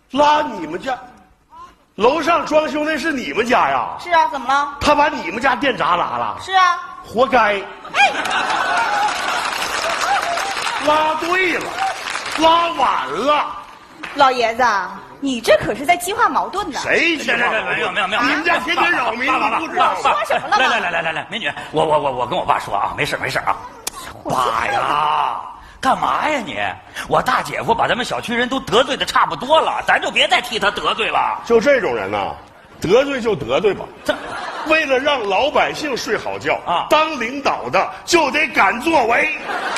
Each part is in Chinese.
拉你们家，楼上装修那是你们家呀？ 是啊，怎么了？ 他把你们家电闸拉了？ 是啊， 活该。 哎， 拉对了，拉晚了。 老爷子，你这可是在激化矛盾呢。 谁激化矛盾？ 没有。 你们家天天扰民，你不知道？ 说什么了？ 来，美女，我跟我爸说啊，没事啊。爸呀，干嘛呀你？我大姐夫把咱们小区人都得罪的差不多了，咱就别再替他得罪了。 就这种人呐，得罪就得罪吧。为了让老百姓睡好觉啊，当领导的就得敢作为。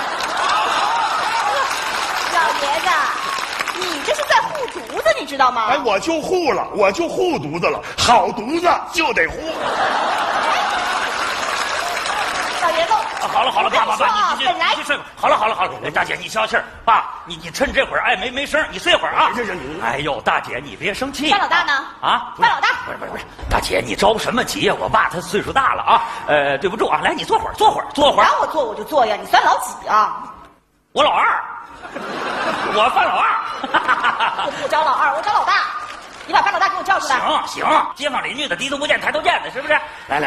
老爷子，你这是在护犊子，你知道吗？ 哎，我就护了，我就护犊子了，好犊子就得护。 老爷子， 好了，爸，你本来去睡吧。好了，大姐你消气儿，爸，你趁这会儿没声，你睡会儿啊。哎呦，大姐你别生气。 范老大呢？ 啊， 范老大， 不是，大姐你着什么急呀？我爸他岁数大了啊，对不住啊，来你坐会儿。 让我坐我就坐呀，你算老几啊？ 我老二，我范老二。 我不找老二，我找老大。你把范老大给我叫出来。 行，街坊邻居的低头不见抬头见的，是不是？来。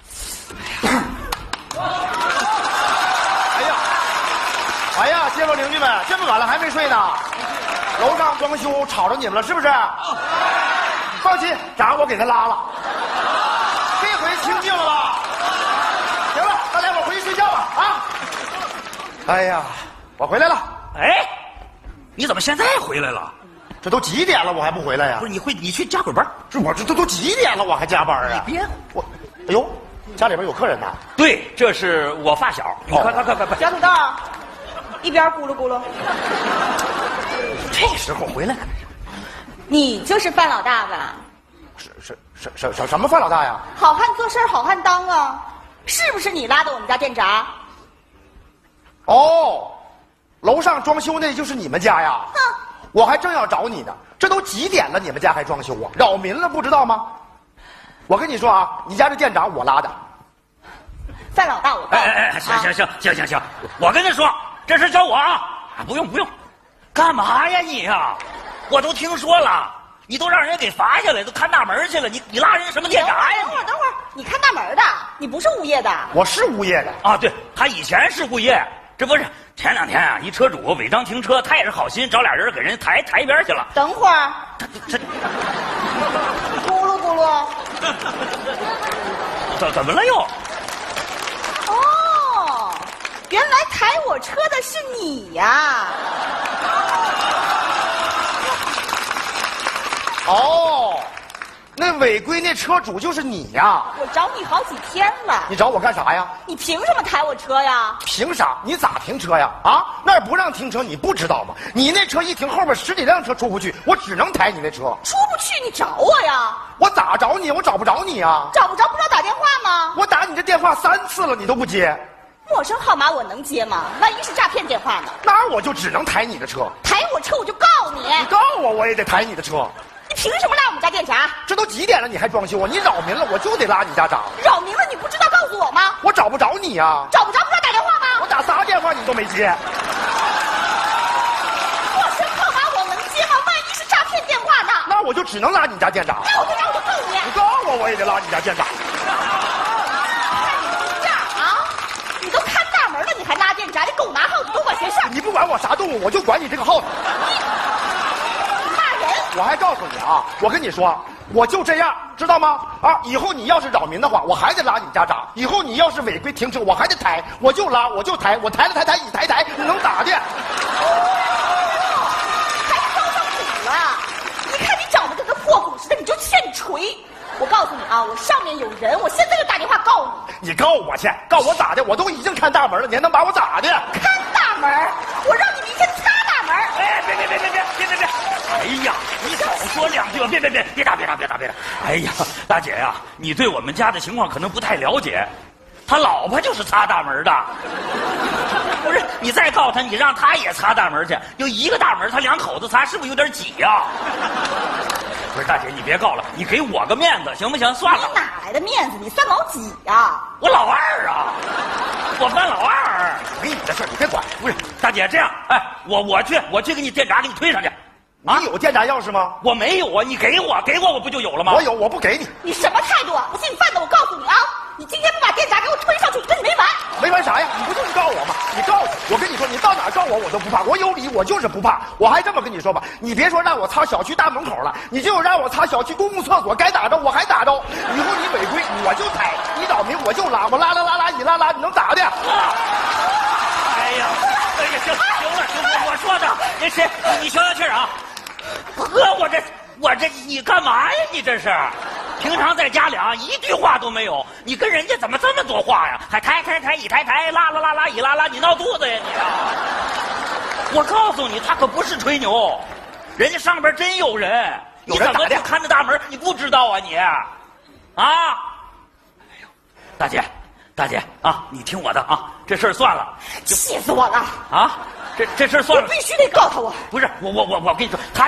哎呀，街坊邻居们，这么晚了还没睡呢？楼上装修吵着你们了，是不是？放心，闸我给他拉了，这回清静了吧？行了，大家伙回去睡觉吧啊！哎呀，我回来了。 哎，你怎么现在回来了？ 这都几点了，我还不回来呀？ 不是，你去加会儿班。 这我这都几点了，我还加班啊？ 你别我，哎呦，家里边有客人呢。 对，这是我发小。你快！ 小土豆，一边咕噜咕噜。 这时候回来了， 你就是范老大吧？ 什么范老大呀？ 好汉做事好汉当啊！是不是你拉的我们家电闸？ 哦，楼上装修那就是你们家呀？ 哼， 我还正要找你呢。这都几点了，你们家还装修啊？扰民了，不知道吗？我跟你说啊，你家这电闸我拉的。 范老大，我告诉你。 行，我跟他说，这事交我啊！不用，干嘛呀你呀？我都听说了，你都让人给罚下来，都看大门去了，你拉人什么电闸呀？ 等会儿，你看大门的，你不是物业的？ 我是物业的啊，对，他以前是物业，这不是前2天啊，一车主违章停车，他也是好心，找俩人给人抬一边去了。 等会儿， 这咕噜咕噜。 怎么了又？ 哦，原来抬我车的是你呀！ 哦，那违规那车主就是你呀？ 我找你好几天了。 你找我干啥呀？ 你凭什么抬我车呀？ 凭啥？你咋停车呀？啊，那儿不让停车，你不知道吗？你那车一停，后边10几辆车出不去，我只能抬你那车。 出不去，你找我呀？ 我咋找你？我找不着你呀。 找不着，不知道打电话吗？ 我打你这电话3次了，你都不接。 陌生号码我能接吗？万一是诈骗电话呢？ 那我就只能抬你的车。 抬我车我就告你。 你告我，我也得抬你的车。 你凭什么拉我们家电闸？ 这都几点了，你还装修啊？你扰民了，我就得拉你家闸。 扰民了，你不知道告诉我吗？ 我找不着你呀。 找不着，不知道打电话吗？ 我打3电话你都没接。 陌生号码我能接吗？万一是诈骗电话呢？ 那我就只能拉你家电闸。 那我就告你。 你告我，我也得拉你家电闸。 你都看大门了，你还拉电闸？你狗拿耗子多管闲事。 你不管我啥动物，我就管你这个耗子。 你骂人！ 我还告诉你啊，我跟你说，我就这样，知道吗？啊，以后你要是扰民的话，我还得拉你家闸；以后你要是违规停车，我还得抬，我就拉，我就抬，我抬了抬，你抬，你能咋的？ 还招上你了？你看你长得跟个破鼓似的，你就欠锤！我告诉你啊，我上面有人，我现在就打电话告你。 你告我去，告我咋的？我都已经看大门了，你还能把我咋的？ 看大门，我让你明天擦大门。 哎，别！哎呀，你少说2句吧，别打！哎呀，大姐呀，你对我们家的情况可能不太了解，他老婆就是擦大门的。不是，你再告他，你让他也擦大门去，就一个大门，他2口子擦，是不是有点挤呀？不是，大姐，你别告了，你给我个面子行不行？算了。 你哪来的面子？你3毛几呀？ 我老二啊，我范老二。 没你的事，你别管。 不是，大姐，这样，哎，我去给你电闸给你推上去。 你有电闸钥匙吗？ 我没有啊，你给我我不就有了吗？ 我有，我不给你。 你什么态度啊？不信你犯的，我告诉你啊！你今天不把电闸给我推上去，我跟你没完！ 没完啥呀？你不就是告我吗？你告我，我跟你说，你到哪告我都不怕，我有理，我就是不怕。我还这么跟你说吧，你别说让我擦小区大门口了，你就让我擦小区公共厕所，该打着我还打着。以后你违规我就踩，你倒霉我就拉，我拉你拉，你能咋的？ 哎呀，行了，我说的，那谁，你消消气啊！呵，我这你干嘛呀？你这是，平常在家里啊，一句话都没有，你跟人家怎么这么多话呀？还抬一抬，拉一拉，你闹肚子呀你啊！我告诉你，他可不是吹牛，人家上边真有人，你怎么不看着大门？你不知道啊你？啊！哎呦，大姐啊，你听我的啊，这事儿算了， 气死我了！ 啊，这事儿算了， 我必须得告他我。 不是我跟你说，他